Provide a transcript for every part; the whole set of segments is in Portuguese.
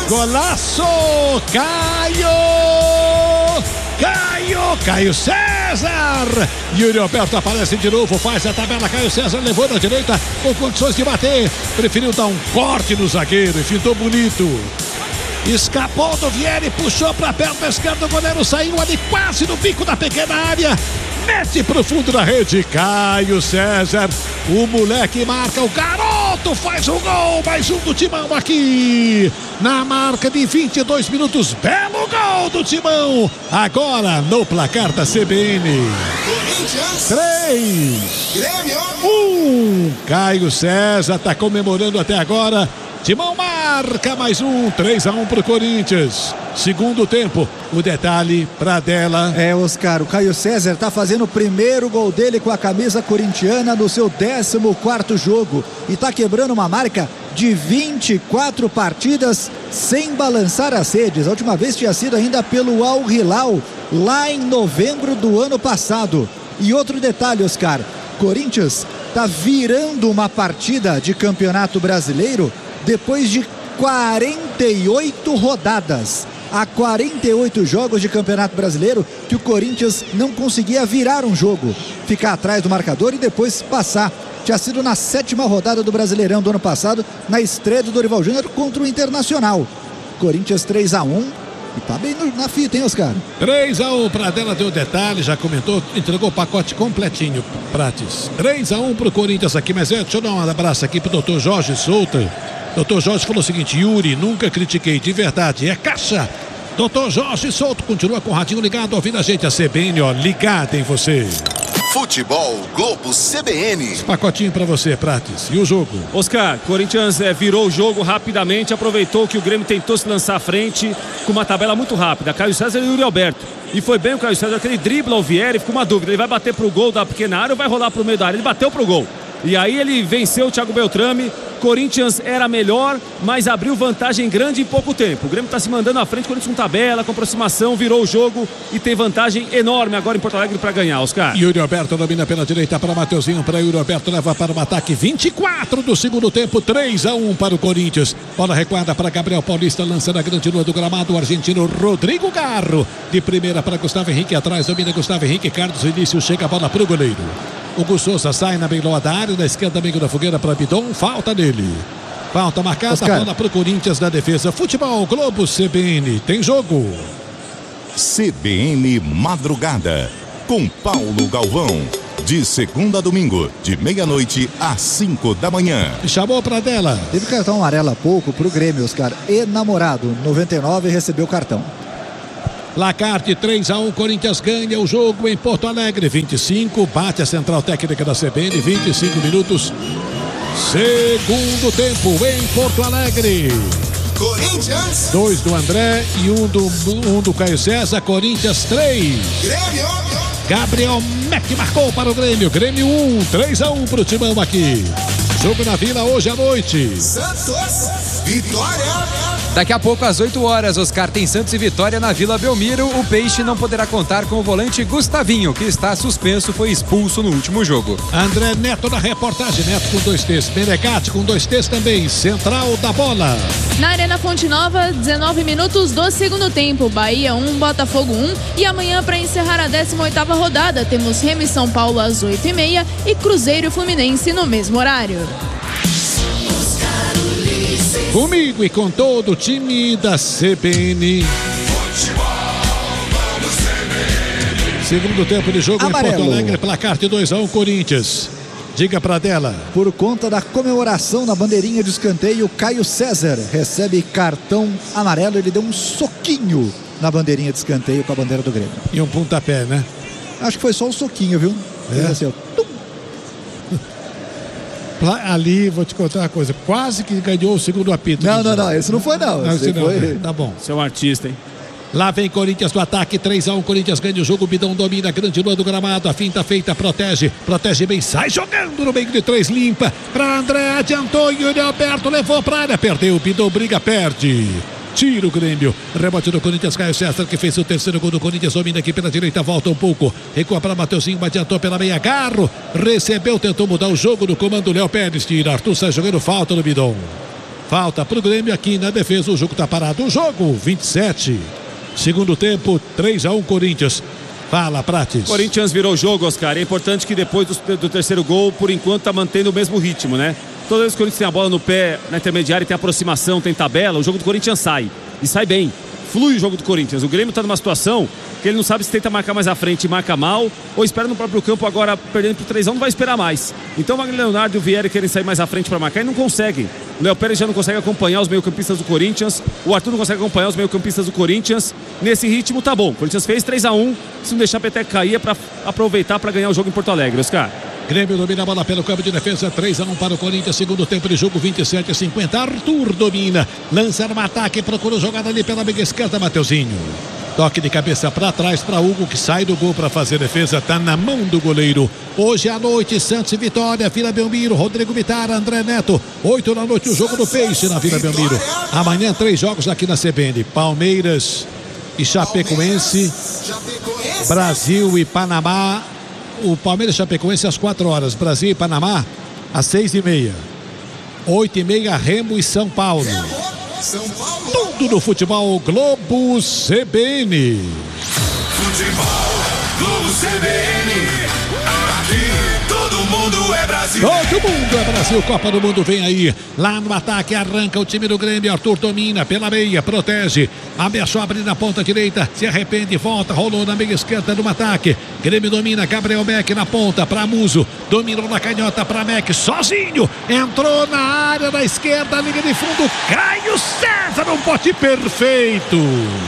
Golaço! Caio César! Yuri Alberto aparece de novo, faz a tabela. Caio César levou na direita com condições de bater. Preferiu dar um corte no zagueiro e fintou bonito. Escapou do Vieri, puxou para perna esquerda, o goleiro saiu ali quase no bico da pequena área. Mete pro fundo da rede, Caio César, o moleque marca, o garoto faz o gol, mais um do Timão aqui, na marca de 22 minutos, belo gol do Timão, agora no placar da CBN, 3-1, Caio César tá comemorando até agora. Timão marca mais um, 3-1 pro Corinthians. Segundo tempo, o detalhe pra dela. Oscar, o Caio César tá fazendo o primeiro gol dele com a camisa corintiana no seu 14º jogo. E tá quebrando uma marca de 24 partidas sem balançar as redes. A última vez tinha sido ainda pelo Al Hilal, lá em novembro do ano passado. E outro detalhe, Oscar, Corinthians tá virando uma partida de campeonato brasileiro depois de 48 rodadas. Há 48 jogos de campeonato brasileiro que o Corinthians não conseguia virar um jogo, ficar atrás do marcador e depois passar. Tinha sido na 7ª rodada do Brasileirão do ano passado, na estreia do Dorival Júnior contra o Internacional. Corinthians 3-1 e tá bem na fita, hein, Oscar? 3-1 pra dela, deu detalhe, já comentou, entregou o pacote completinho, Prates. 3-1 pro Corinthians aqui, mas deixa eu dar um abraço aqui pro Dr. Jorge Souto. Dr. Jorge falou o seguinte: Yuri, nunca critiquei, de verdade, é caixa. Dr. Jorge Souto continua com o radinho ligado, ouvindo a gente, a CBN, ó, ligada em você. Futebol Globo CBN. Esse pacotinho pra você, Prates. E o jogo? Oscar, Corinthians virou o jogo rapidamente, aproveitou que o Grêmio tentou se lançar à frente com uma tabela muito rápida. Caio César e Yuri Alberto. E foi bem o Caio César, que ele dribla o Vieri, ficou uma dúvida, ele vai bater pro gol da pequena área ou vai rolar pro meio da área? Ele bateu pro gol. E aí ele venceu o Thiago Beltrame. Corinthians era melhor, mas abriu vantagem grande em pouco tempo. O Grêmio está se mandando à frente, Corinthians com tabela, com aproximação, virou o jogo e tem vantagem enorme agora em Porto Alegre para ganhar, Oscar. Yuri Alberto domina pela direita para Mateuzinho, para Yuri Alberto, leva para o ataque, 24 do segundo tempo, 3-1 para o Corinthians. Bola recuada para Gabriel Paulista, lança na grande lua do gramado, o argentino Rodrigo Garro. De primeira para Gustavo Henrique, atrás domina Gustavo Henrique, Carlos Vinícius chega a bola para o goleiro. Hugo Souza sai na beiroa da área, na esquerda, amigo da fogueira para Bidon, falta dele. Falta marcada, Oscar. Bola para o Corinthians na defesa. Futebol Globo CBN, tem jogo. CBN Madrugada, com Paulo Galvão. De segunda a domingo, de meia-noite às 5 da manhã. Chamou pra dela. Teve cartão amarelo há pouco pro Grêmio, Oscar. Enamorado, 99, recebeu o cartão. Placar de 3-1, Corinthians ganha o jogo em Porto Alegre, 25, bate a central técnica da CBN, 25 minutos, segundo tempo em Porto Alegre. Corinthians 2 do André e um do Caio César, Corinthians 3. Grêmio. Gabriel Meck marcou para o Grêmio, Grêmio 1, 3-1 para o Timão aqui. Jogo na Vila hoje à noite. Santos, Vitória. Daqui a pouco, às 8 horas, Oscar, tem Santos e Vitória na Vila Belmiro. O Peixe não poderá contar com o volante Gustavinho, que está suspenso, foi expulso no último jogo. André Neto na reportagem, Neto com 2 T's, Menegatti com 2 T's também, central da bola. Na Arena Fonte Nova, 19 minutos do segundo tempo, Bahia 1, Botafogo 1. E amanhã, para encerrar a 18ª rodada, temos Remo e São Paulo às 8h30 e Cruzeiro e Fluminense no mesmo horário. Comigo e com todo o time da CBN. Segundo tempo de jogo amarelo. Em Porto Alegre, placar de 2-1 Corinthians. Diga pra dela. Por conta da comemoração na bandeirinha de escanteio, Caio César recebe cartão amarelo. Ele deu um soquinho na bandeirinha de escanteio com a bandeira do Grêmio. E um pontapé, né? Acho que foi só um soquinho, viu? Assim, ó, ali, vou te contar uma coisa, quase que ganhou o segundo apito. Não, esse não foi não. Esse não foi... Tá bom. Você é um artista, hein? Lá vem Corinthians no ataque, 3-1, Corinthians ganha o jogo, Bidão domina, grande lua do gramado, a finta feita, protege bem, sai jogando no meio de 3, limpa, pra André, adiantou, Yuri Alberto levou pra área, perdeu, Bidão briga, perde. Tira o Grêmio, rebote do Corinthians, Caio César, que fez o terceiro gol do Corinthians, domina aqui pela direita, volta um pouco, recua para Mateuzinho, adiantou pela meia, Garro, recebeu, tentou mudar o jogo no comando, Léo Pérez, tira, Arthur sai jogando falta no Bidon. Falta pro Grêmio aqui na defesa. O jogo tá parado. O jogo 27. Segundo tempo, 3-1 Corinthians. Fala, Prates. Corinthians virou o jogo, Oscar. É importante que depois do terceiro gol, por enquanto, tá mantendo o mesmo ritmo, né? Toda vez que o Corinthians tem a bola no pé, na intermediária, tem aproximação, tem tabela, o jogo do Corinthians sai. E sai bem. Flui o jogo do Corinthians. O Grêmio tá numa situação que ele não sabe se tenta marcar mais à frente e marca mal, ou espera no próprio campo agora, perdendo pro 3-1, não vai esperar mais. Então o Wagner Leonardo e o Vieri querem sair mais à frente para marcar e não conseguem. O Léo Pérez já não consegue acompanhar os meio-campistas do Corinthians, o Arthur não consegue acompanhar os meio-campistas do Corinthians. Nesse ritmo tá bom. O Corinthians fez 3-1, se não deixar a peteca cair é para aproveitar para ganhar o jogo em Porto Alegre, Oscar. Grêmio domina a bola pelo campo de defesa, 3-1 para o Corinthians, segundo tempo de jogo, 27-50. Arthur domina, lança no ataque, procura jogada ali pela meia esquerda, Mateuzinho. Toque de cabeça para trás para Hugo, que sai do gol para fazer defesa, tá na mão do goleiro. Hoje à noite, Santos e Vitória, Vila Belmiro, Rodrigo Vittar, André Neto. 8 da noite, o jogo do Peixe na Vila Belmiro. Amanhã, 3 jogos aqui na CBN: Palmeiras e Chapecoense, Brasil e Panamá. O Palmeiras e Chapecoense às 4 horas, Brasil e Panamá às 6h30. 8h30, Remo e São Paulo. Tudo no futebol Globo CBN. Futebol Globo CBN. Aqui todo mundo é Brasil. Todo mundo é Brasil. Copa do Mundo vem aí. Lá no ataque arranca o time do Grêmio. Arthur domina pela meia, protege. Ameaçou abrir na ponta direita. Se arrepende, volta. Rolou na meia esquerda no ataque. Grêmio domina. Gabriel Meck na ponta para Muso. Dominou na canhota para Meck. Sozinho. Entrou na área da esquerda. Liga de fundo. Caio César. Um bote perfeito.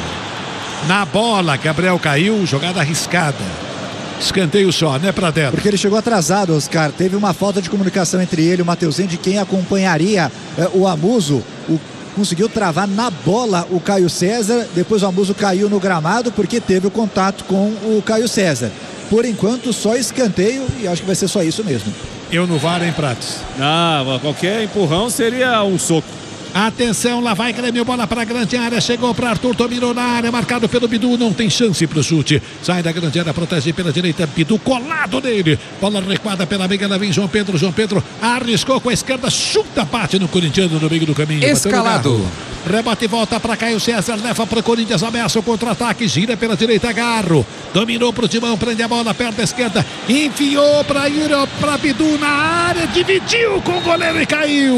Na bola. Gabriel caiu. Jogada arriscada. Escanteio só, né, Pradella? Porque ele chegou atrasado, Oscar. Teve uma falta de comunicação entre ele e o Mateuzinho, de quem acompanharia o Amuso. Conseguiu travar na bola o Caio César. Depois o Amuso caiu no gramado porque teve o contato com o Caio César. Por enquanto, só escanteio e acho que vai ser só isso mesmo. Eu no VAR, hein, Prates? Qualquer empurrão seria um soco. Atenção, lá vai Grêmio, bola para a grande área, chegou para Arthur, dominou na área, marcado pelo Bidu, não tem chance para o chute, sai da grande área, protege pela direita, Bidu colado nele, bola recuada pela meia, lá vem João Pedro arriscou com a esquerda, chuta, bate no corintiano no meio do caminho. Escalado. Rebate e volta para Caio César, leva para o Corinthians, ameaça o contra-ataque, gira pela direita, Garro, dominou para o Timão, prende a bola, perto da esquerda, enfiou para Bidu na área, dividiu com o goleiro e caiu.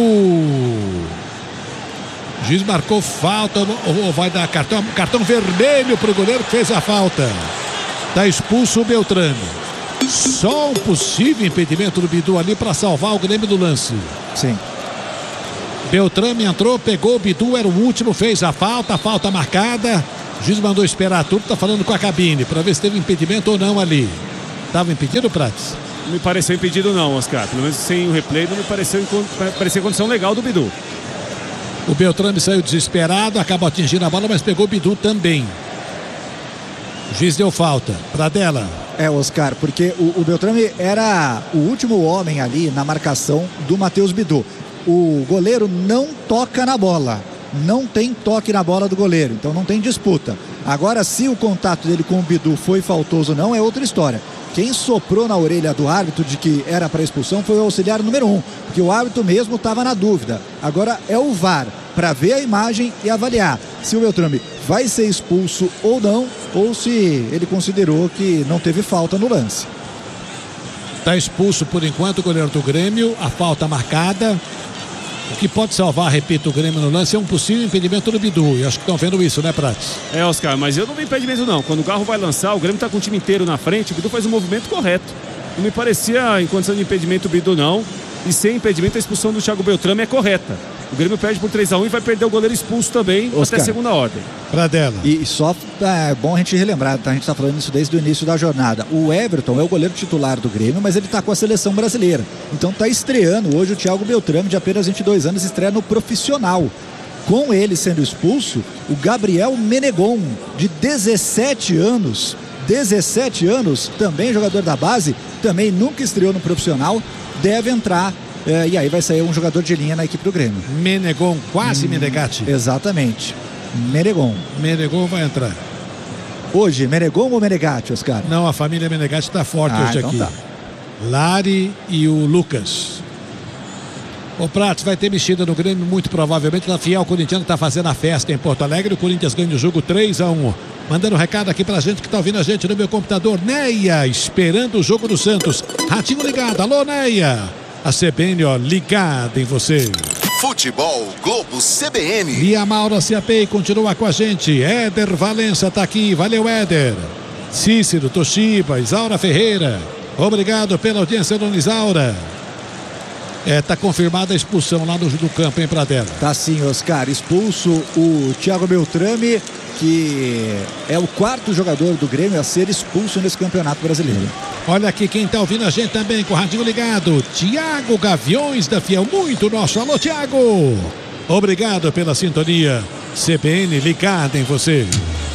O juiz marcou falta, ou vai dar cartão vermelho para o goleiro que fez a falta. Está expulso o Beltrame. Só um possível impedimento do Bidu ali para salvar o Grêmio do lance. Sim. Beltrame entrou, pegou o Bidu, era o último, fez a falta marcada. O juiz mandou esperar tudo, está falando com a cabine para ver se teve impedimento ou não ali. Estava impedido, Prates? Não me pareceu impedido não, Oscar. Pelo menos sem o replay não me pareceu condição legal do Bidu. O Beltrame saiu desesperado, acabou atingindo a bola, mas pegou o Bidu também. O juiz deu falta. Pradella. Oscar, porque o Beltrame era o último homem ali na marcação do Matheus Bidu. O goleiro não toca na bola. Não tem toque na bola do goleiro, então não tem disputa. Agora, se o contato dele com o Bidu foi faltoso ou não, é outra história. Quem soprou na orelha do árbitro de que era para expulsão foi o auxiliar número 1, porque o árbitro mesmo estava na dúvida. Agora é o VAR para ver a imagem e avaliar se o Beltrame vai ser expulso ou não, ou se ele considerou que não teve falta no lance. Está expulso por enquanto o goleiro do Grêmio, a falta marcada. O que pode salvar, repito, o Grêmio no lance é um possível impedimento do Bidu. E acho que estão vendo isso, né, Prates? Oscar, mas eu não vi impedimento não. Quando o Garro vai lançar, o Grêmio está com o time inteiro na frente, o Bidu faz o movimento correto. Não me parecia em condição de impedimento o Bidu não. E sem impedimento a expulsão do Thiago Beltrame é correta. O Grêmio perde por 3-1 e vai perder o goleiro expulso também, Oscar, até segunda ordem. Pradella. E só é bom a gente relembrar, tá? A gente está falando isso desde o início da jornada. O Everton é o goleiro titular do Grêmio, mas ele está com a seleção brasileira. Então está estreando hoje o Thiago Beltrame, de apenas 22 anos, estreia no profissional. Com ele sendo expulso, o Gabriel Menegon, de 17 anos, também jogador da base, também nunca estreou no profissional, deve entrar. E aí vai sair um jogador de linha na equipe do Grêmio. Menegon, quase Menegatti. Exatamente. Menegon vai entrar. Hoje, Menegon ou Menegatti, Oscar? Não, a família Menegatti está forte hoje então aqui. Tá. Lari e o Lucas. O Prates vai ter mexida no Grêmio, muito provavelmente na Fiel Corintiano, está fazendo a festa em Porto Alegre. O Corinthians ganha o jogo 3-1. Mandando um recado aqui pra gente que tá ouvindo a gente no meu computador. Neia, esperando o jogo do Santos. Ratinho ligado. Alô, Neia. A CBN, ó, ligada em você. Futebol Globo CBN. E a Maura CAP continua com a gente. Éder Valença tá aqui. Valeu, Éder. Cícero, Toshiba, Isaura Ferreira. Obrigado pela audiência, dona Isaura. Tá confirmada a expulsão lá no campo, hein, Pradella? Tá sim, Oscar. Expulso o Thiago Beltrame, que é o 4º jogador do Grêmio a ser expulso nesse Campeonato Brasileiro. Olha aqui quem tá ouvindo a gente também com o radinho ligado. Tiago Gaviões da Fiel, muito nosso. Alô, Tiago. Obrigado pela sintonia. CBN ligada em você.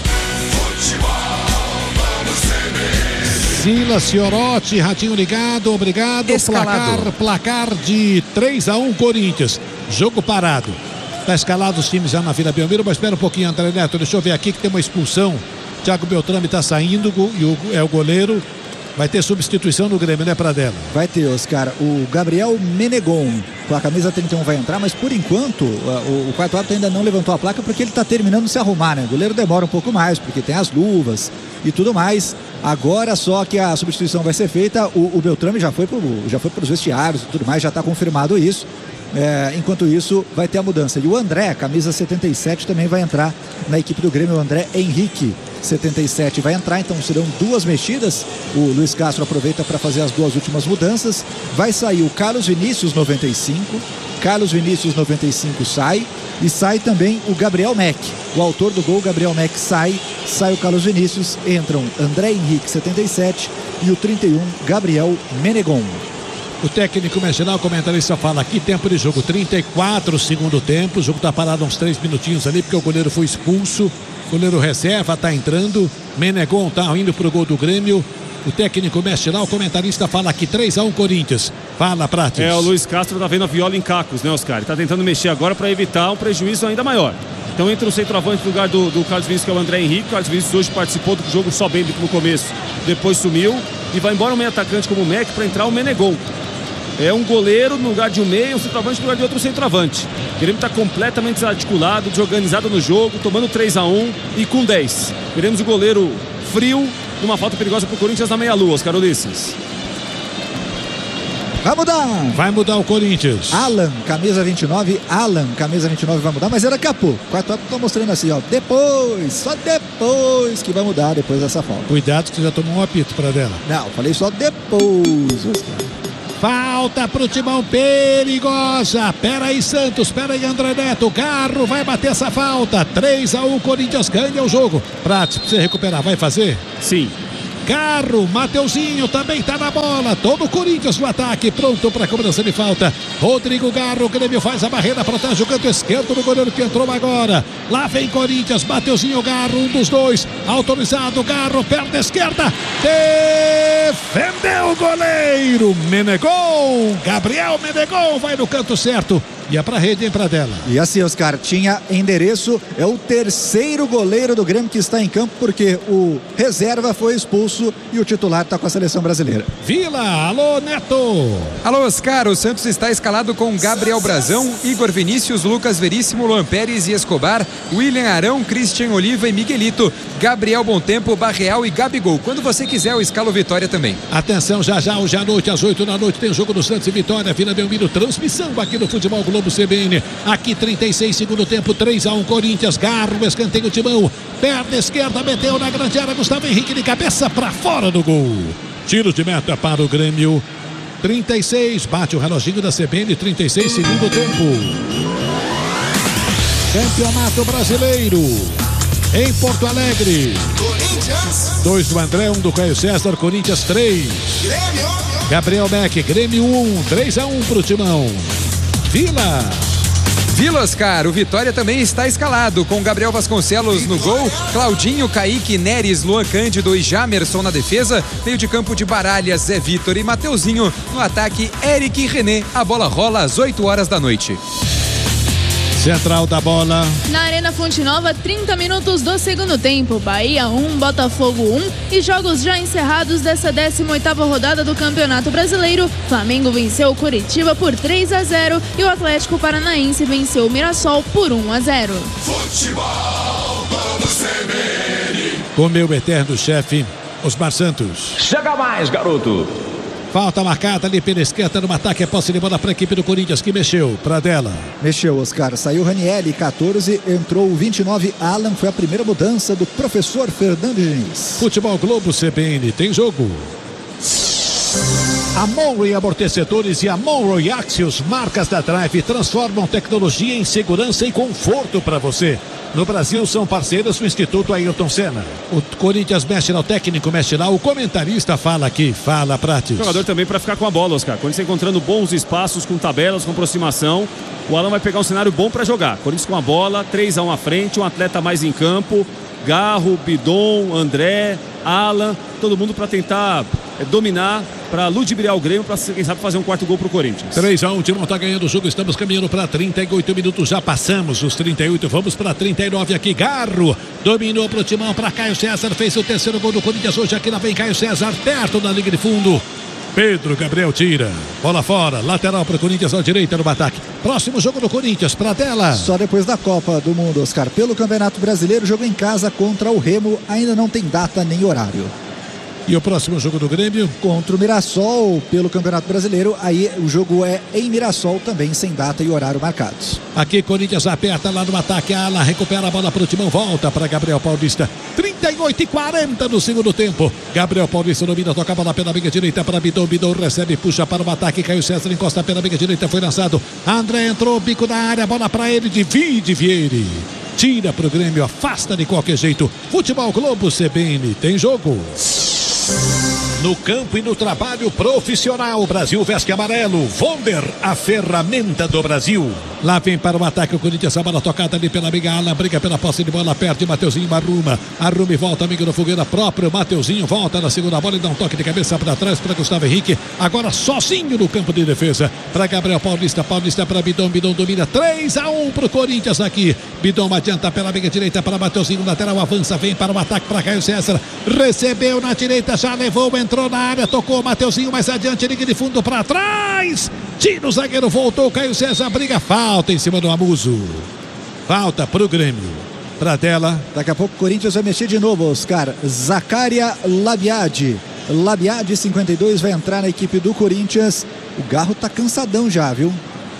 Silas Ciorotti, ratinho ligado, obrigado. Placar de 3-1 Corinthians. Jogo parado. Tá escalado os times já na Vila Belmiro, mas espera um pouquinho, André Neto. Deixa eu ver aqui que tem uma expulsão. Thiago Beltrame tá saindo e é o goleiro. Vai ter substituição no Grêmio, né, Pradella? Vai ter, Oscar. O Gabriel Menegon, com a camisa 31, vai entrar, mas por enquanto o quarto árbitro ainda não levantou a placa porque ele está terminando de se arrumar, né? O goleiro demora um pouco mais, porque tem as luvas e tudo mais. Agora só que a substituição vai ser feita, o Beltrame já foi para os vestiários e tudo mais, já está confirmado isso. Enquanto isso, vai ter a mudança. E o André, camisa 77, também vai entrar na equipe do Grêmio. O André Henrique, 77, vai entrar. Então serão 2 mexidas. O Luiz Castro aproveita para fazer as 2 últimas mudanças. Vai sair o Carlos Vinícius, 95. Carlos Vinícius, 95, sai. E sai também o Gabriel Mack. O autor do gol, Gabriel Mack, sai o Carlos Vinícius. Entram André Henrique, 77, e o 31, Gabriel Menegon. O técnico nacional, o comentarista fala aqui, tempo de jogo, 34 segundo tempo. O jogo tá parado uns 3 minutinhos ali, porque o goleiro foi expulso. O goleiro reserva tá entrando. Menegon tá indo pro gol do Grêmio. O técnico mexe lá, o comentarista fala aqui, 3-1 Corinthians. Fala, Prates. O Luiz Castro tá vendo a viola em cacos, né, Oscar? Ele tá tentando mexer agora para evitar um prejuízo ainda maior. Então entra o centroavante no lugar do Carlos Vinícius, que é o André Henrique. O Carlos Vinícius hoje participou do jogo só bem no começo, depois sumiu. E vai embora um meio atacante como o Mack para entrar o Menegon. É um goleiro no lugar de um meio, um centroavante no lugar de outro centroavante. O Grêmio está completamente desarticulado, desorganizado no jogo, tomando 3-1 e com 10. Veremos o goleiro frio numa falta perigosa para o Corinthians na meia-lua, Oscar Ulisses. Vai mudar o Corinthians. Alan, camisa 29. Alan, camisa 29 vai mudar, mas é daqui a pouco. O quarto árbitro tá mostrando assim, ó. Só depois que vai mudar, depois dessa falta. Cuidado que você já tomou um apito para dela. Não, falei só depois, Oscar. Falta pro Timão, perigosa. Pera aí, Santos, pera aí, André Neto. O Carro vai bater essa falta. 3-1, Corinthians ganha o jogo. Prates, pra você recuperar, vai fazer? Sim. Carro, Mateuzinho também tá na bola. Todo o Corinthians no ataque, pronto para cobrança de falta. Rodrigo Garro, o Grêmio faz a barreira, protege o canto esquerdo do goleiro que entrou agora. Lá vem Corinthians, Mateuzinho, Garro, um dos dois. Autorizado, Garro, perna esquerda. Defendeu o goleiro. Menegon, Gabriel Menegon vai no canto certo. Ia pra rede, hein, Pradella? E assim, Oscar, tinha endereço. É o 3º goleiro do Grêmio que está em campo, porque o reserva foi expulso e o titular está com a seleção brasileira. Vila, alô, Neto. Alô, Oscar, o Santos está escalado com Gabriel Brazão, Igor Vinícius, Lucas Veríssimo, Luan Pérez e Escobar, William Arão, Christian Oliva e Miguelito, Gabriel Bontempo, Barreal e Gabigol. Quando você quiser, eu escalo Vitória também. Atenção, já hoje à noite, às 8 da noite, tem jogo do Santos e Vitória, Vila Belmiro, transmissão aqui no Futebol Globo CBN. Aqui 36 segundo tempo, 3-1 Corinthians. Garro, escanteio Timão, perna esquerda, meteu na grande área, Gustavo Henrique de cabeça para fora do gol. Tiro de meta para o Grêmio. 36, bate o reloginho da CBN, 36 segundo tempo. Campeonato Brasileiro em Porto Alegre. Corinthians 2 do André, 1 do Caio César, Corinthians 3. Grêmio. Gabriel Mack, Grêmio 1, 3-1 pro Timão. Vila, Oscar, o Vitória também está escalado com Gabriel Vasconcelos no gol, Claudinho, Kaique, Neres, Luan Cândido e Jamerson na defesa, meio de campo de Baralhas, Zé Vitor e Mateuzinho, no ataque Eric e René. A bola rola às 8 horas da noite. Central da bola. Na Arena Fonte Nova, 30 minutos do segundo tempo. Bahia 1, Botafogo 1. E jogos já encerrados dessa 18ª rodada do Campeonato Brasileiro. Flamengo venceu o Coritiba por 3-0 e o Atlético Paranaense venceu o Mirassol por 1-0. Futebol do CBN. Com meu eterno chefe, Osmar Santos. Chega mais, garoto. Falta marcada ali pela esquerda no ataque. É posse de bola para a equipe do Corinthians que mexeu. Pradella. Mexeu, Oscar. Saiu Ranieri, 14. Entrou o 29, Alan. Foi a primeira mudança do professor Fernando Diniz. Futebol Globo CBN. Tem jogo. A Monroe Amortecedores e a Monroe Axios, marcas da Drive, transformam tecnologia em segurança e conforto para você. No Brasil são parceiros do Instituto Ayrton Senna. O Corinthians mexe lá, o técnico mexe lá, o comentarista fala aqui, fala Prates. O jogador também para ficar com a bola, Oscar. Quando você encontrando bons espaços, com tabelas, com aproximação, o Alan vai pegar um cenário bom para jogar. Corinthians com a bola, 3-1 à frente, um atleta mais em campo, Garro, Bidon, André, Alan, todo mundo para tentar dominar, para ludibriar o Grêmio, para quem sabe fazer um quarto gol pro Corinthians. 3-1, o time está ganhando o jogo, estamos caminhando para 38 minutos, já passamos os 38, vamos para 39 aqui, Garro, dominou pro Timão, para Caio César, fez o terceiro gol do Corinthians hoje, aqui lá vem Caio César, perto da linha de fundo. Pedro Gabriel tira, bola fora, lateral para o Corinthians à direita no ataque. Próximo jogo do Corinthians, Pradella. Só depois da Copa do Mundo, Oscar. Pelo Campeonato Brasileiro, jogo em casa contra o Remo, ainda não tem data nem horário. E o próximo jogo do Grêmio? Contra o Mirassol, pelo Campeonato Brasileiro. Aí o jogo é em Mirassol, também sem data e horário marcados. Aqui Corinthians aperta lá no ataque. Ala recupera a bola para o Timão. Volta para Gabriel Paulista. 38-40 no segundo tempo. Gabriel Paulista domina, toca a bola pela meia direita para Bidon. Bidon recebe, puxa para o ataque. Caio César encosta pela meia direita, foi lançado. André entrou, bico da área, bola para ele. Divide Vieira. Tira para o Grêmio, afasta de qualquer jeito. Futebol Globo CBN, tem jogo. No campo e no trabalho profissional, o Brasil veste amarelo. Vonder, a ferramenta do Brasil. Lá vem para o ataque o Corinthians, a bola tocada ali pela amiga Alan, briga pela posse de bola, perde Mateuzinho, arruma e volta, amigo do Fogueira, próprio Mateuzinho volta na segunda bola e dá um toque de cabeça para trás para Gustavo Henrique, agora sozinho no campo de defesa, para Gabriel Paulista, Paulista para Bidon, Bidon domina, 3-1 para o Corinthians aqui, Bidon adianta pela amiga direita para Mateuzinho, lateral avança, vem para o ataque para Caio César, recebeu na direita, já levou, entrou na área, tocou Mateuzinho mais adiante, liga de fundo para trás, tira o zagueiro, voltou, Caio César, briga, falta em cima do Amuso, falta pro Grêmio, Pradella. Daqui a pouco o Corinthians vai mexer de novo, Oscar. Zaccaria Labiade, 52 vai entrar na equipe do Corinthians. O Garro tá cansadão já, viu?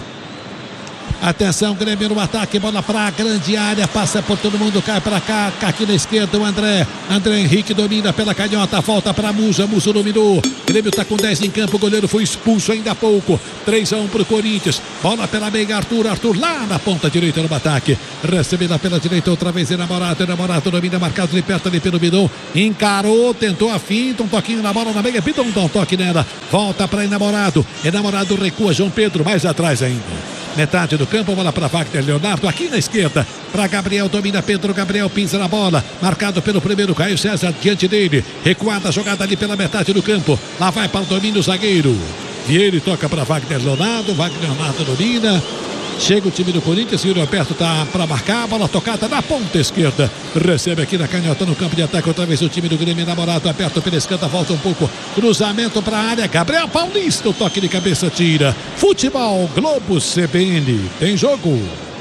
Atenção, Grêmio no ataque, bola para a grande área, passa por todo mundo, cai para cá, aqui na esquerda o André Henrique domina pela canhota, volta para Musa dominou, Grêmio está com 10 em campo, o goleiro foi expulso ainda há pouco, 3-1 para o Corinthians, bola pela meia, Arthur lá na ponta direita no ataque, recebida pela direita outra vez, Enamorado domina, marcado de perto ali pelo Bidon, encarou, tentou a finta, um toquinho na bola na meia, Bidon dá um toque nela, volta para Enamorado recua, João Pedro mais atrás ainda. Metade do campo, bola para Wagner Leonardo, aqui na esquerda, para Gabriel, domina Pedro, Gabriel pisa na bola, marcado pelo primeiro, Caio César diante dele, recuada a jogada ali pela metade do campo, lá vai para o domínio o zagueiro, Vieira toca para Wagner Leonardo domina, chega o time do Corinthians, Yuri Alberto está para marcar, bola tocada na ponta esquerda, recebe aqui na canhota no campo de ataque, outra vez o time do Grêmio, Enamorado aperta pela esquerda, volta um pouco, cruzamento para a área, Gabriel Paulista, o toque de cabeça tira, Futebol Globo CBN, tem jogo.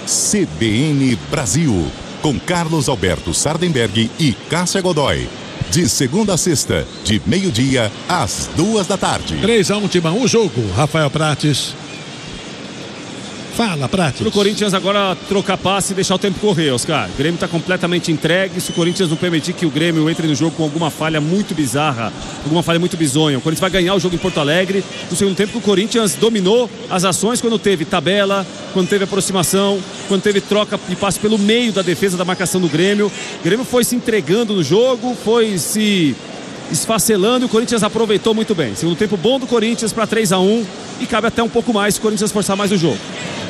CBN Brasil, com Carlos Alberto Sardenberg e Cássia Godoy. De segunda a sexta, de meio-dia às 2 da tarde. 3-1, Timão, o jogo, Rafael Prates. Fala, Prates. Pro Corinthians agora trocar passe e deixar o tempo correr, Oscar. O Grêmio está completamente entregue. Se o Corinthians não permitir que o Grêmio entre no jogo com alguma falha muito bizarra, alguma falha muito bizonha, o Corinthians vai ganhar o jogo em Porto Alegre. No segundo tempo, o Corinthians dominou as ações quando teve tabela, quando teve aproximação, quando teve troca de passe pelo meio da defesa da marcação do Grêmio. O Grêmio foi se entregando no jogo, foi se esfacelando e o Corinthians aproveitou muito bem. Segundo tempo bom do Corinthians para 3-1 e cabe até um pouco mais se o Corinthians forçar mais o jogo.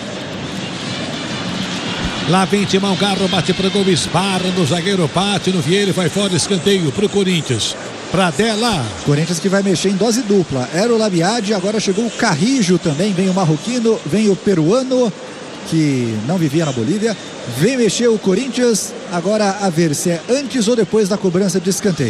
Lá vem Timão, Garro bate para o gol, esbarra no zagueiro, bate no Vieira, vai fora, escanteio para o Corinthians. Pradella. Corinthians que vai mexer em dose dupla. Era o Labiade, agora chegou o Carrijo também, vem o marroquino, vem o peruano. que não vivia na Bolívia. Vem mexer o Corinthians, agora a ver se é antes ou depois da cobrança de escanteio.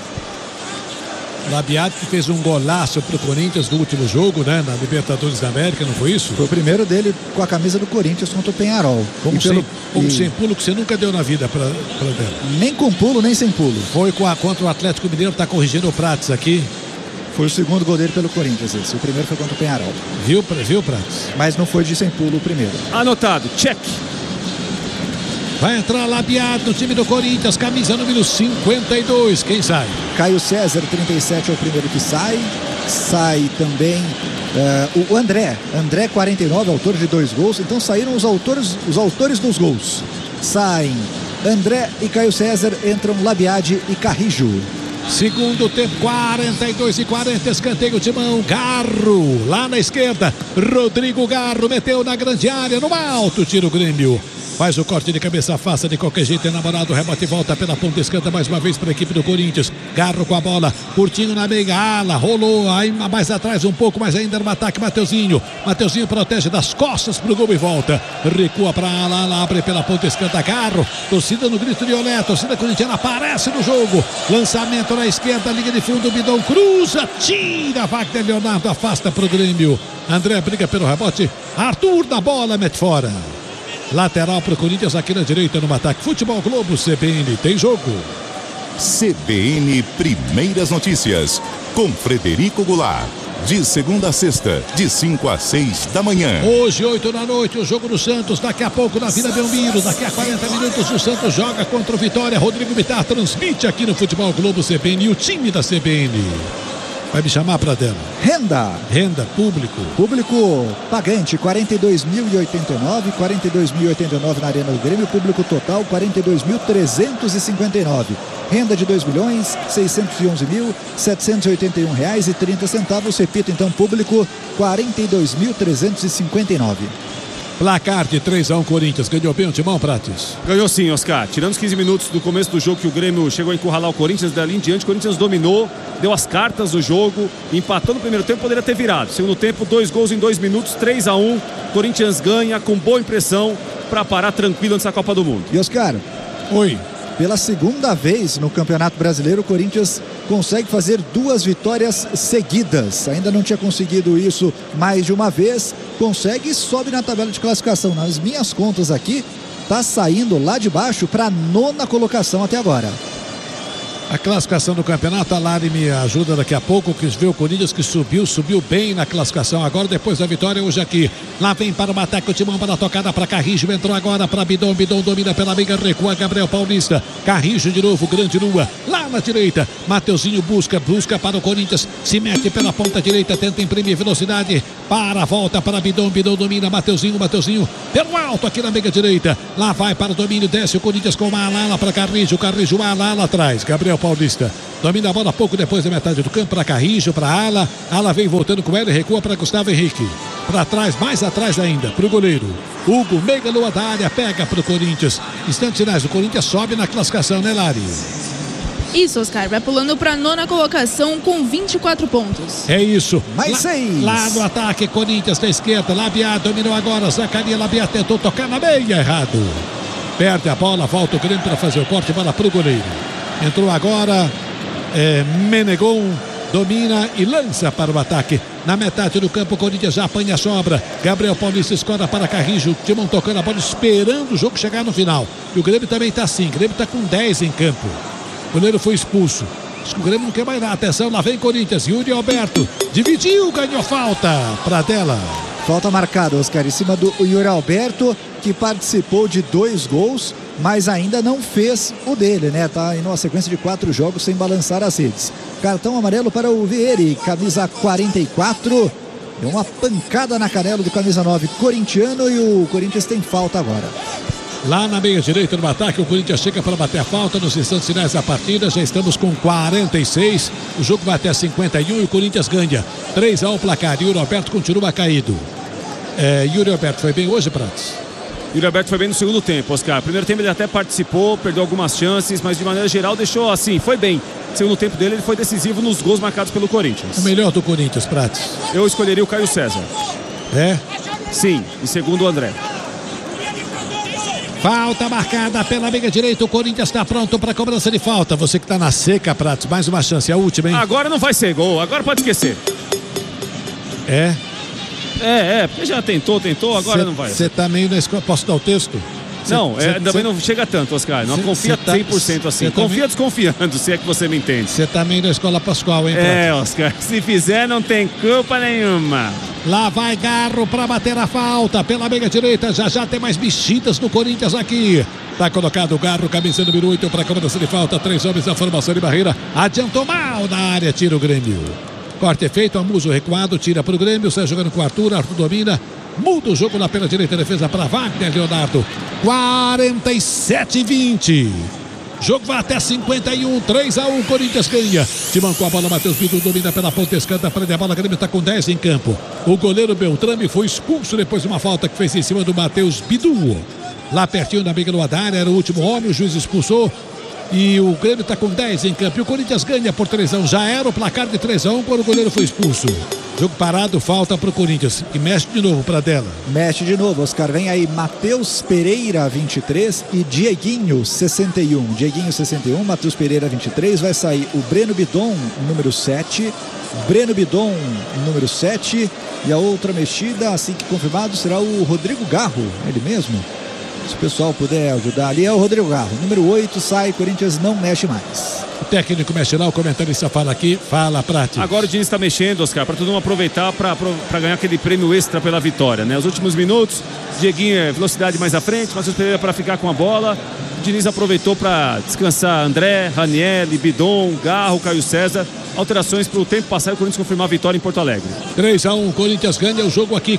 Labiado que fez um golaço pro Corinthians no último jogo, né? Na Libertadores da América, não foi isso? Foi o primeiro dele com a camisa do Corinthians contra o Peñarol. Sem pulo que você nunca deu na vida pra dela. Nem com pulo, nem sem pulo. Foi contra o Atlético Mineiro, tá corrigindo o Prates aqui. Foi o segundo gol dele pelo Corinthians esse. O primeiro foi contra o Peñarol. Viu, Prates? Mas não foi de sem pulo o primeiro. Anotado, check. Vai entrar Labiado no time do Corinthians, camisa número 52. Quem sai? Caio César, 37, é o primeiro que sai. Sai também o André. André, 49, autor de 2 gols. Então saíram os autores dos gols. Saem André e Caio César, entram Labiade e Carrijo. Segundo tempo, 42:40, escanteio de mão, Garro, lá na esquerda, Rodrigo Garro meteu na grande área, no alto, tira o Grêmio. Faz o corte de cabeça, faça de qualquer jeito, enamorado, rebate e volta pela ponta esquerda mais uma vez para a equipe do Corinthians. Garro com a bola, Curtinho na meia ala, rolou aí mais atrás um pouco, mas ainda no ataque, Mateuzinho protege das costas pro gol e volta. Recua para a ala, abre pela ponta esquerda, Garro, torcida no grito de olé, torcida corintiana aparece no jogo. Lançamento na esquerda, linha de fundo, Bidon cruza, tira, Wagner Leonardo afasta pro Grêmio. André briga pelo rebote, Arthur na bola, mete fora. Lateral para o Corinthians aqui na direita no ataque. Futebol Globo, CBN, tem jogo. CBN Primeiras Notícias, com Frederico Goulart. De segunda a sexta, de 5 às 6 da manhã. Hoje, 8 da noite, o jogo do Santos. Daqui a pouco na Vila Belmiro. Daqui a 40 minutos o Santos joga contra o Vitória. Rodrigo Bittar transmite aqui no Futebol Globo CBN. E o time da CBN vai me chamar para dela. Renda, público. Público pagante, 42.089, 42.089 na Arena do Grêmio. Público total, 42.359. Renda de R$2.611.781,30. Repito, então, público, 42.359. Placar de 3-1 Corinthians. Ganhou bem o timão, Prates? Ganhou sim, Oscar. Tirando os 15 minutos do começo do jogo que o Grêmio chegou a encurralar o Corinthians, dali em diante o Corinthians dominou, deu as cartas do jogo, empatou no primeiro tempo, poderia ter virado. Segundo tempo, 2 gols em 2 minutos, 3-1. Corinthians ganha com boa impressão para parar tranquilo nessa Copa do Mundo. E Oscar? Oi. Pela segunda vez no Campeonato Brasileiro, o Corinthians consegue fazer 2 vitórias seguidas. Ainda não tinha conseguido isso mais de uma vez. Consegue e sobe na tabela de classificação. Nas minhas contas aqui, está saindo lá de baixo para a 9ª colocação até agora. A classificação do campeonato, a Lari me ajuda daqui a pouco, que vê o Corinthians que subiu bem na classificação agora, depois da vitória hoje aqui. Lá vem para o ataque o Timão, para a tocada para Carrijo, entrou agora para Bidon domina pela meia, recua Gabriel Paulista, Carrijo de novo, grande Lua, lá na direita, Mateuzinho busca para o Corinthians, se mete pela ponta direita, tenta imprimir velocidade, volta para Bidon domina, Mateuzinho, pelo alto aqui na meia direita, lá vai para o domínio, desce o Corinthians com uma ala para Carrijo ala atrás, Gabriel Paulista domina a bola pouco depois da metade do campo para Carrijo, para ala vem voltando com ele, recua para Gustavo Henrique, para trás, mais atrás ainda, para o goleiro Hugo, meia lua da área, pega para o Corinthians. Instantes finais, o Corinthians sobe na classificação, né, Lari? Isso, Oscar, vai pulando para a 9ª colocação com 24 pontos. É isso. Mais 6. Lá no ataque, Corinthians da esquerda, Labiá dominou agora, Zacarias Labiá tentou tocar na meia, errado. Perde a bola, volta o Grêmio para fazer o corte, bola para o goleiro. Entrou agora Menegon, domina e lança para o ataque. Na metade do campo, o Corinthians já apanha a sobra. Gabriel Paulista escora para Carrijo. Timão tocando a bola, esperando o jogo chegar no final. E o Grêmio também está assim. O Grêmio está com 10 em campo. O goleiro foi expulso. Acho que o Grêmio não quer mais nada. Atenção, lá vem Corinthians. Yuri Alberto dividiu, ganhou falta. Pradella. Falta marcada, Oscar, em cima do Yuri Alberto, que participou de 2 gols, mas ainda não fez o dele, né? Tá em uma sequência de 4 jogos sem balançar as redes. Cartão amarelo para o Vieri, camisa 44. Deu uma pancada na canela do camisa 9 corintiano e o Corinthians tem falta agora. Lá na meia direita do ataque, o Corinthians chega para bater a falta nos instantes finais da partida. Já estamos com 46. O jogo vai até 51 e o Corinthians ganha. 3-1 o placar. Yuri Alberto continua caído. Yuri Alberto foi bem hoje, Prates? Yuri Alberto foi bem no segundo tempo, Oscar. Primeiro tempo ele até participou, perdeu algumas chances, mas de maneira geral deixou assim, foi bem. No segundo tempo dele ele foi decisivo nos gols marcados pelo Corinthians. O melhor do Corinthians, Prates? Eu escolheria o Caio César. É? Sim, e segundo o André. Falta marcada pela meia direita. O Corinthians está pronto para cobrança de falta. Você que está na seca, Pratos. Mais uma chance, a última, hein? Agora não vai ser gol. Agora pode esquecer. Porque já tentou. Agora não vai. Você tá meio na escola. Posso dar o texto? Também não chega tanto, Oscar. Não confia 100% assim. Confia desconfiando, se é que você me entende. Você tá meio na escola Pascoal, hein, Pratos? Oscar. Se fizer, não tem culpa nenhuma. Lá vai Garro para bater a falta pela meia direita. Já tem mais mexidas no Corinthians aqui. Tá colocado o Garro, camisa número 8 para cobrança de falta. 3 homens na formação de barreira. Adiantou mal na área, tira o Grêmio. Corte feito, Amuso recuado, tira para o Grêmio. Sai jogando com o Arthur domina. Muda o jogo lá pela direita, defesa para Wagner Leonardo. 47-20. Jogo vai até 51, 3-1, Corinthians ganha. Timão com a bola, Matheus Bidu domina pela ponta esquerda, prende a bola, o Grêmio está com 10 em campo. O goleiro Beltrame foi expulso depois de uma falta que fez em cima do Matheus Bidu. Lá pertinho na beira do Adário, era o último homem, o juiz expulsou. E o Grêmio está com 10 em campo. E o Corinthians ganha por 3-1. Já era o placar de 3-1 quando o goleiro foi expulso. Jogo parado, falta para o Corinthians. E mexe de novo para dela. Mexe de novo, Oscar. Vem aí Matheus Pereira, 23 e Dieguinho, 61. Dieguinho, 61, Matheus Pereira, 23. Vai sair o Breno Bidon, número 7. Breno Bidon, número 7. E a outra mexida, assim que confirmado, será o Rodrigo Garro. Ele mesmo. Se o pessoal puder ajudar ali, é o Rodrigo Garro. Número 8 sai, Corinthians não mexe mais. O técnico mexe lá, o comentarista fala aqui, fala, Prati. Agora o Diniz está mexendo, Oscar, para todo mundo aproveitar para ganhar aquele prêmio extra pela vitória, né? Os últimos minutos, Dieguinho, velocidade mais à frente, Matheus Pereira para ficar com a bola. O Diniz aproveitou para descansar André, Raniel, Bidon, Garro, Caio César. Alterações para o tempo passar e o Corinthians confirmar a vitória em Porto Alegre. 3-1, Corinthians ganha o jogo aqui,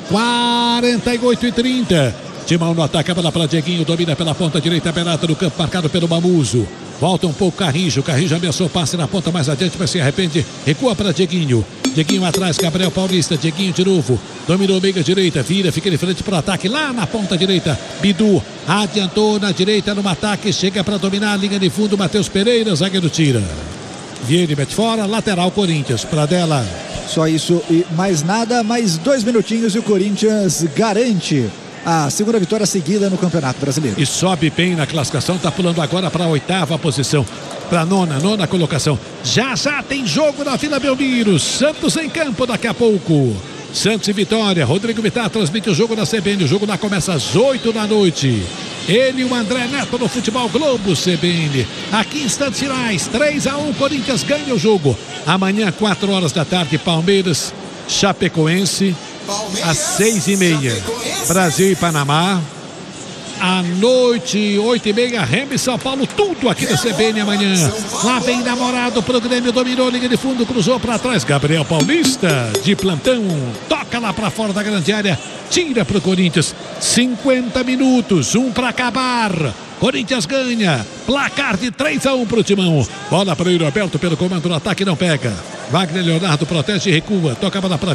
48-30. Timão no ataque, a bola para Dieguinho, domina pela ponta direita, Benato no campo, marcado pelo Mamuso. Volta um pouco Carrinjo ameaçou passe na ponta mais adiante, mas se arrepende, recua para Dieguinho. Dieguinho atrás, Gabriel Paulista, Dieguinho de novo, dominou meia direita, vira, fica de frente para o ataque, lá na ponta direita, Bidu, adiantou na direita no ataque, chega para dominar a linha de fundo, Matheus Pereira, zagueiro tira. Vieira mete fora, lateral Corinthians, para dela. Só isso e mais nada, mais 2 minutinhos e o Corinthians garante a segunda vitória seguida no Campeonato Brasileiro. E sobe bem na classificação, está pulando agora para a 8ª posição, para a nona colocação. Já tem jogo na Vila Belmiro, Santos em campo daqui a pouco. Santos e Vitória, Rodrigo Vittar transmite o jogo na CBN, o jogo lá começa às 8 da noite. Ele e o André Neto no Futebol Globo CBN. Aqui instantes finais, 3-1, Corinthians ganha o jogo. Amanhã, 4 horas da tarde, Palmeiras, Chapecoense. Às 6h30, Brasil e Panamá. À noite, 8h30, Remo e São Paulo, tudo aqui na CBN amanhã. Lá vem namorado pro Grêmio, dominou, linha de fundo, cruzou para trás. Gabriel Paulista, de plantão, toca lá para fora da grande área, tira pro Corinthians. 50 minutos, 1 para acabar. Corinthians ganha, placar de 3-1 pro Timão. Bola para o Roberto pelo comando do ataque, não pega. Wagner Leonardo protege e recua, toca a bola para